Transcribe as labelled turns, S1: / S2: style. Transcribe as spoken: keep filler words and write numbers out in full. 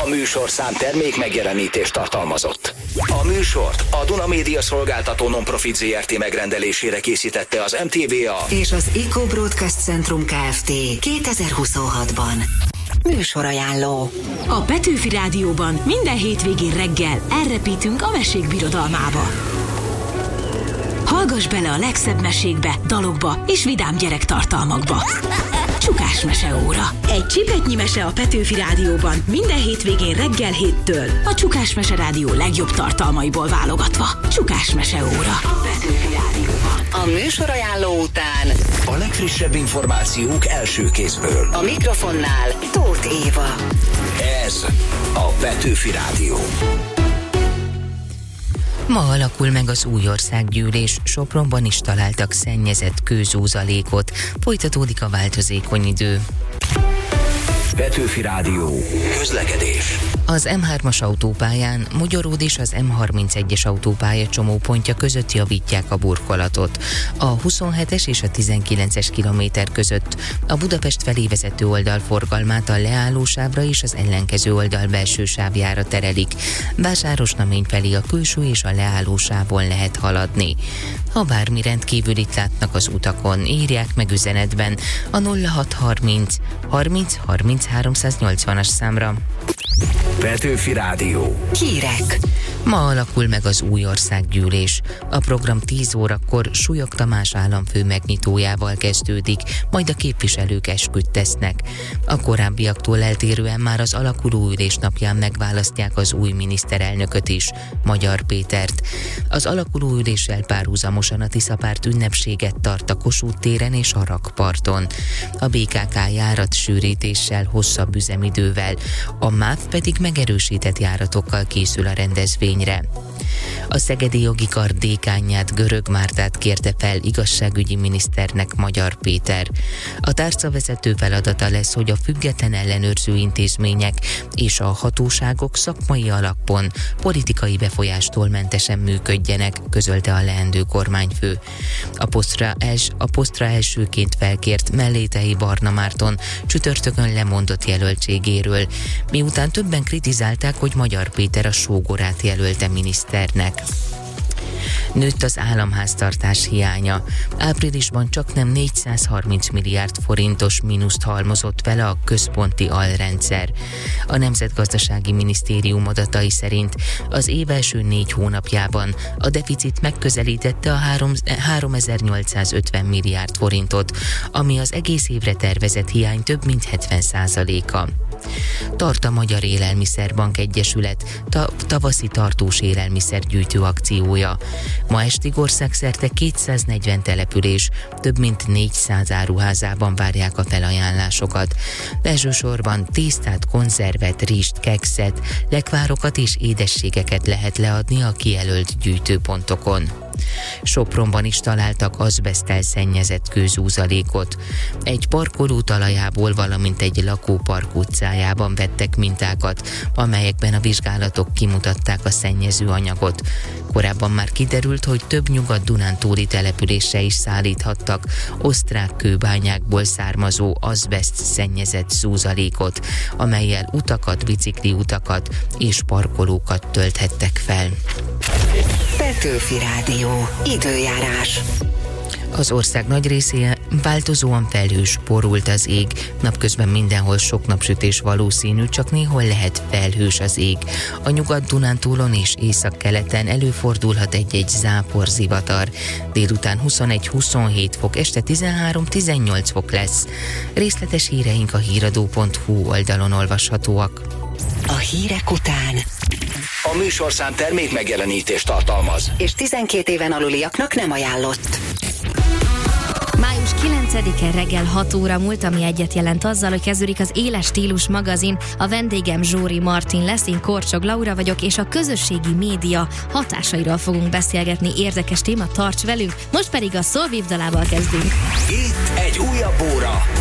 S1: A műsorszám termék megjelenítést tartalmazott. A műsort a Duna Média Szolgáltató Nonprofit zé er té megrendelésére készítette az em té vé á
S2: és az Eco Broadcast Centrum Kft. kétezer-huszonhatban. Műsorajánló.
S3: A Petőfi Rádióban minden hétvégén reggel elrepítünk a mesék birodalmába. Hallgass bele a legszebb mesékbe, dalokba és vidám gyerektartalmakba. Csukás meseóra. Egy csipetnyi mese a Petőfi Rádióban minden hétvégén reggel héttől. A Csukás Mese Rádió legjobb tartalmaiból válogatva. Csukás meseóra. A Petőfi Rádióban.
S2: A műsorajánló után
S1: a legfrissebb információk első kézből.
S2: a mikrofonnál Tóth Éva.
S1: Ez a Petőfi Rádió.
S4: Ma alakul meg az új országgyűlés, Sopronban is találtak szennyezett kőzúzalékot, folytatódik a változékony idő.
S1: Petőfi Rádió. Közlekedés.
S4: Az em hármas autópályán Mogyoród és az em harmincegyes autópálya csomópontja között javítják a burkolatot. A huszonhetes és a tizenkilences kilométer között a Budapest felé vezető oldal forgalmát a leállósávra és az ellenkező oldal belső sávjára terelik. Vásárosnamény felé a külső és a leállósávon lehet haladni. Ha bármi rendkívülit látnak az utakon, írják meg üzenetben a nulla hat harminc harminc harminc háromszáznyolcvanas számra.
S1: Petőfi Rádió.
S2: Hírek.
S4: Ma alakul meg az új országgyűlés. A program tíz órakor Súlyog Tamás államfő megnyitójával kezdődik, majd a képviselők esküt tesznek. A korábbiaktól eltérően már az alakuló ülés napján megválasztják az új miniszterelnököt is, Magyar Pétert. Az alakuló üléssel párhuzamosan a Tiszapárt ünnepséget tart a Kossuth téren és a Rakparton. A bé ká ká járat sűrítéssel, hosszabb üzemidővel, a MÁV pedig megerősített járatokkal készül a rendezvényre. A Szegedi Jogi Kar dékánját, Görög Mártát kérte fel igazságügyi miniszternek Magyar Péter. A tárcavezető feladata lesz, hogy a független ellenőrző intézmények és a hatóságok szakmai alapon politikai befolyástól mentesen működjenek, közölte a leendő kormányfő. A posztra, els, a posztra elsőként felkért Mellétei Barna Márton csütörtökön lemondott jelöltségéről, miután többen kritizálták, hogy Magyar Péter a sógorát jelölte miniszternek. Nőtt az államháztartás hiánya. Áprilisban csaknem négyszázharminc milliárd forintos mínuszt halmozott vele a központi alrendszer. A Nemzetgazdasági Minisztérium adatai szerint az év első négy hónapjában a deficit megközelítette a háromezer-nyolcszázötven milliárd forintot, ami az egész évre tervezett hiány több mint hetven százaléka. Tart a Magyar Élelmiszerbank Egyesület ta- tavaszi tartós élelmiszergyűjtő akciója. Ma estig országszerte kétszáznegyven település, több mint négyszáz áruházában várják a felajánlásokat. Elsősorban tésztát, konzervet, rizst, kekszet, lekvárokat és édességeket lehet leadni a kijelölt gyűjtőpontokon. Sopronban is találtak azbeszttel szennyezett kőzúzalékot. Egy parkoló talajából, valamint egy lakópark utcájában vettek mintákat, amelyekben a vizsgálatok kimutatták a szennyező anyagot. Korábban már kiderült, hogy több nyugat-dunántúli településre is szállíthattak osztrák kőbányákból származó azbeszt szennyezett zúzalékot, amellyel utakat, bicikliutakat és parkolókat tölthettek fel.
S2: Petőfi Rádió. Időjárás.
S4: Az ország nagy részén változóan felhős, borult az ég. Napközben mindenhol sok napsütés valószínű, csak néhol lehet felhős az ég. A Nyugat-Dunántúlon és északkeleten előfordulhat egy-egy zápor, zivatar. Délután huszonegy-huszonhét fok, este tizenhárom-tizennyolc fok lesz. Részletes híreink a híradó pont hu oldalon olvashatóak.
S2: A hírek után
S1: A műsorszám termék megjelenítést tartalmaz.
S2: és tizenkét éven aluliaknak nem ajánlott.
S5: május kilencedike reggel hat óra múlt, ami egyet jelent azzal, hogy kezdődik az Éles Stílus magazin. A vendégem Zsóri Martin lesz, én Korcsog Laura vagyok, és a közösségi média hatásairól fogunk beszélgetni. Érdekes téma, tarts velünk! Most pedig a Szolvív dalával kezdünk.
S1: Itt egy újabb óra.